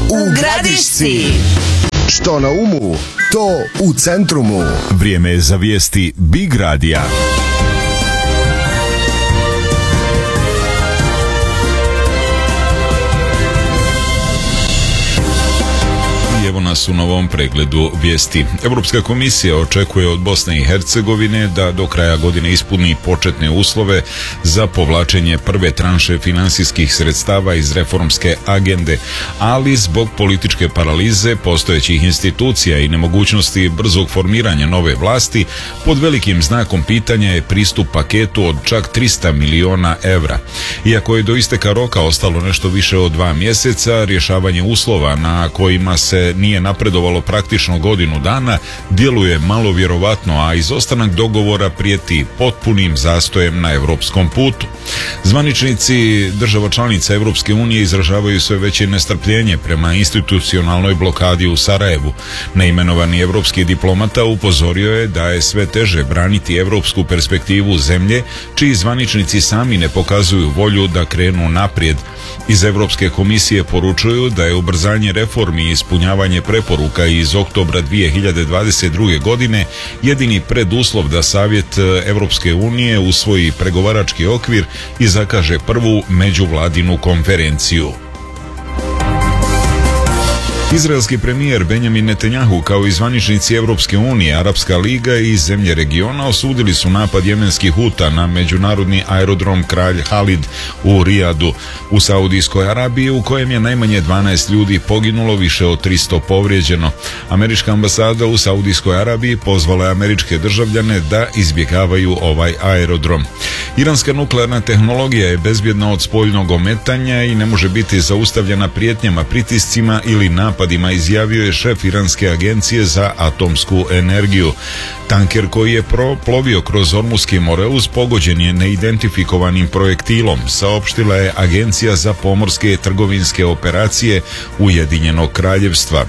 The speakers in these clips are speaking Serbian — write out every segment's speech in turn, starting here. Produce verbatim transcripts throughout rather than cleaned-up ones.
u Gradišci. Što na umu, to u centrumu. Vrijeme je za vijesti Big Radija. Evo nas u novom pregledu vijesti. Europska komisija očekuje od Bosne i Hercegovine da do kraja godine ispuni početne uslove za povlačenje prve tranše finansijskih sredstava iz reformske agende, ali zbog političke paralize postojećih institucija i nemogućnosti brzog formiranja nove vlasti, pod velikim znakom pitanja je pristup paketu od čak trista miliona evra. Iako je do isteka roka ostalo nešto više od dva mjeseca, rješavanje uslova na kojima se nije napredovalo praktično godinu dana djeluje malo vjerovatno, a izostanak dogovora prijeti potpunim zastojem na europskom putu. Zvaničnici država članica Europske unije izražavaju sve veće nestrpljenje prema institucionalnoj blokadi u Sarajevu. Neimenovani europski diplomata upozorio je da je sve teže braniti europsku perspektivu zemlje čiji zvaničnici sami ne pokazuju volju da krenu naprijed. Iz Europske komisije poručuju da je ubrzanje reformi i ispunjavanje preporuka iz oktobra dvije hiljade dvadeset druge. godine jedini preduslov da Savjet Europske unije usvoji pregovarački okvir i zakaže prvu međuvladinu konferenciju. Izraelski premijer Benjamin Netanjahu kao i zvaničnici Europske unije, Arapska liga i zemlje regiona osudili su napad jemenskih Huta na međunarodni aerodrom Kralj Halid u Rijadu u Saudijskoj Arabiji, u kojem je najmanje dvanaest ljudi poginulo, više od tristo povrijeđeno. Američka ambasada u Saudijskoj Arabiji pozvala je američke državljane da izbjegavaju ovaj aerodrom. Iranska nuklearna tehnologija je bezbjedna od spoljnog ometanja i ne može biti zaustavljena prijetnjama, pritiscima ili napadima, izjavio je šef Iranske agencije za atomsku energiju. Tanker koji je plovio kroz Ormuski Moreus pogođen je neidentifikovanim projektilom, saopštila je Agencija za pomorske trgovinske operacije Ujedinjenog Kraljevstva.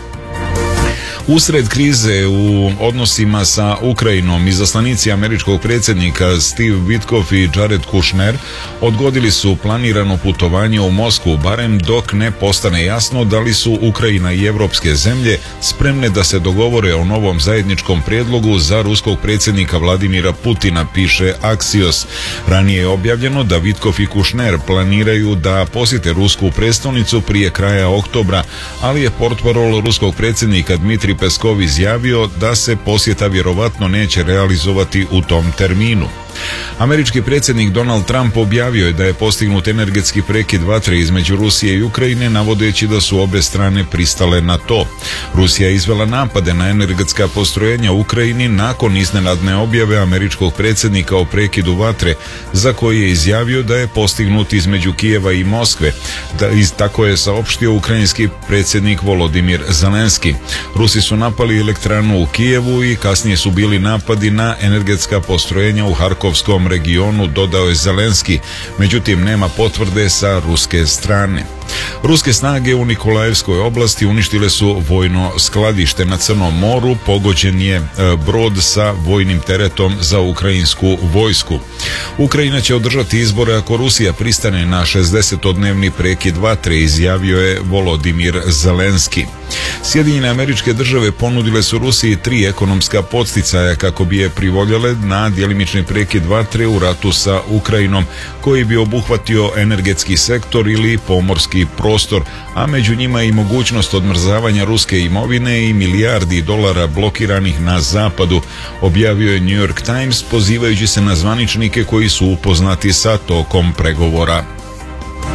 Usred krize u odnosima sa Ukrajinom, izaslanici američkog predsjednika Steve Witkoff i Jared Kushner odgodili su planirano putovanje u Moskvu, barem dok ne postane jasno da li su Ukrajina i evropske zemlje spremne da se dogovore o novom zajedničkom prijedlogu za ruskog predsjednika Vladimira Putina, piše Axios. Ranije je objavljeno da Witkoff i Kushner planiraju da posjete rusku prestolnicu prije kraja oktobra, ali je portparol ruskog predsjednika Dmitri Peskov izjavio da se posjeta vjerovatno neće realizovati u tom terminu. Američki predsjednik Donald Trump objavio je da je postignut energetski prekid vatre između Rusije i Ukrajine, navodeći da su obe strane pristale na to. Rusija je izvela napade na energetska postrojenja u Ukrajini nakon iznenadne objave američkog predsjednika o prekidu vatre, za koji je izjavio da je postignut između Kijeva i Moskve. Da, iz, tako je saopštio ukrajinski predsjednik Volodimir Zelenski. Rusi su napali elektranu u Kijevu i kasnije su bili napadi na energetska postrojenja u Harkovskom regionu, dodao je Zelenski, međutim nema potvrde sa ruske strane. Ruske snage u Nikolajevskoj oblasti uništile su vojno skladište na Crnom moru, pogođen je brod sa vojnim teretom za ukrajinsku vojsku. Ukrajina će održati izbore ako Rusija pristane na šezdesetodnevni prekid vatre, izjavio je Volodimir Zelenski. Sjedinjene Američke Države ponudile su Rusiji tri ekonomska podsticaja kako bi je privoljale na djelimični prekid vatre u ratu sa Ukrajinom, koji bi obuhvatio energetski sektor ili pomorski prostor, a među njima i mogućnost odmrzavanja ruske imovine i milijardi dolara blokiranih na zapadu, objavio je New York Times pozivajući se na zvaničnike koji su upoznati sa tokom pregovora.